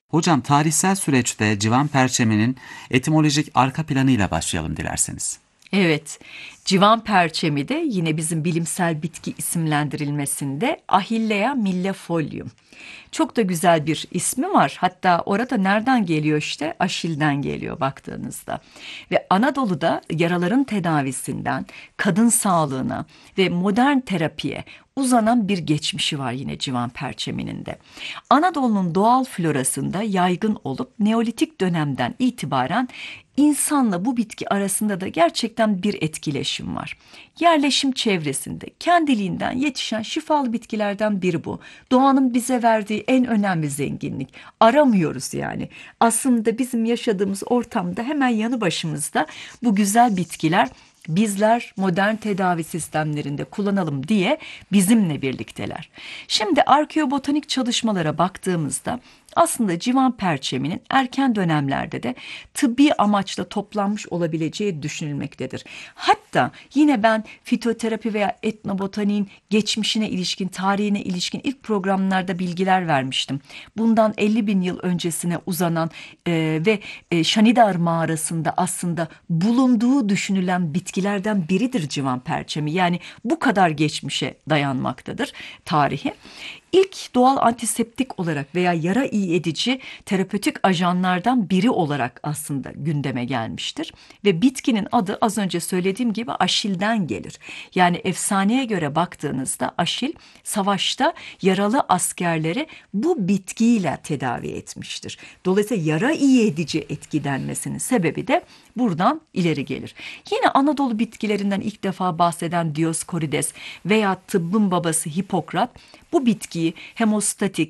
Hocam tarihsel süreçte civan perçeminin etimolojik arka planıyla başlayalım dilerseniz. Evet, civan perçemi de yine bizim bilimsel bitki isimlendirilmesinde Ahillea millefolium. Çok da güzel bir ismi var. Hatta orada nereden geliyor işte? Aşil'den geliyor baktığınızda. Ve Anadolu'da yaraların tedavisinden kadın sağlığına ve modern terapiye uzanan bir geçmişi var yine civan perçeminin de. Anadolu'nun doğal florasında yaygın olup Neolitik dönemden itibaren İnsanla bu bitki arasında da gerçekten bir etkileşim var. Yerleşim çevresinde kendiliğinden yetişen şifalı bitkilerden biri bu. Doğanın bize verdiği en önemli zenginlik. Aramıyoruz yani. Aslında bizim yaşadığımız ortamda hemen yanı başımızda bu güzel bitkiler bizler modern tedavi sistemlerinde kullanalım diye bizimle birlikteler. Şimdi arkeobotanik çalışmalara baktığımızda aslında civan perçeminin erken dönemlerde de tıbbi amaçla toplanmış olabileceği düşünülmektedir. Hatta yine ben fitoterapi veya etnobotaniğin geçmişine ilişkin, tarihine ilişkin ilk programlarda bilgiler vermiştim. Bundan 50 bin yıl öncesine uzanan ve Şanidar mağarasında aslında bulunduğu düşünülen bitkilerden biridir civan perçemi. Yani bu kadar geçmişe dayanmaktadır tarihi. İlk doğal antiseptik olarak veya yara iyi edici terapötik ajanlardan biri olarak aslında gündeme gelmiştir. Ve bitkinin adı az önce söylediğim gibi Aşil'den gelir. Yani efsaneye göre baktığınızda Aşil savaşta yaralı askerleri bu bitkiyle tedavi etmiştir. Dolayısıyla yara iyi edici etki denmesinin sebebi de buradan ileri gelir. Yine Anadolu bitkilerinden ilk defa bahseden Dioskorides veya tıbbın babası Hipokrat bu bitkiyi hemostatik,